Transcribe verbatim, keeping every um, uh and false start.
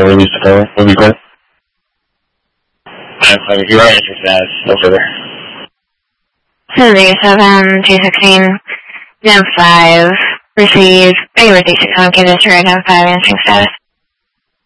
will release the phone. Will be great. I'm sorry, you are interested as no further. Seven seven two sixteen Gen five received. Are you with D six on Kansas Road Gen five answering status?